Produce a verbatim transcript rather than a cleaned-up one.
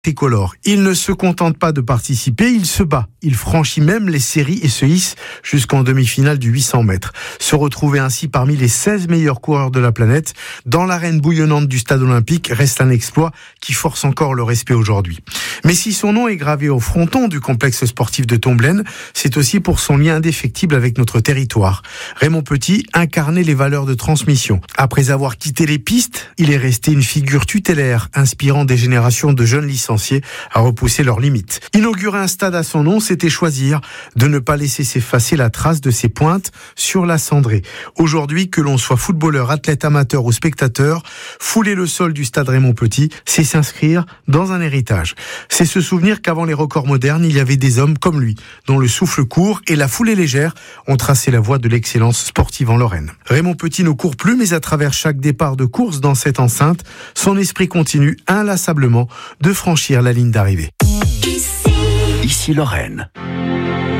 tricolore. Il ne se contente pas de participer, il se bat. Il franchit même les séries et se hisse jusqu'en demi-finale du huit cents mètres. Se retrouver ainsi parmi les seize meilleurs coureurs de la planète dans l'arène bouillonnante du stade olympique reste un exploit qui force encore le respect aujourd'hui. Mais si son nom est gravé au fronton du complexe sportif de Tomblaine, c'est aussi pour son lien indéfectible avec notre territoire. Raymond Petit incarnait les valeurs de transmission. Après avoir quitté les pistes, il est resté une figure tutélaire, inspirant des générations de jeunes licenciés à repousser leurs limites. Inaugurer un stade à son nom, c'était choisir de ne pas laisser s'effacer la trace de ses pointes sur la cendrée. Aujourd'hui, que l'on soit footballeur, athlète amateur ou spectateur, fouler le sol du stade Raymond Petit, c'est s'inscrire dans un héritage. C'est se souvenir qu'avant les records modernes, il y avait des hommes comme lui, dont le souffle court et la foulée légère ont tracé la voie de l'excellence sportive en Lorraine. Raymond Petit ne court plus, mais à travers chaque départ de course dans cette enceinte, son esprit continue inlassablement de franchir la ligne d'arrivée. Ici Lorraine.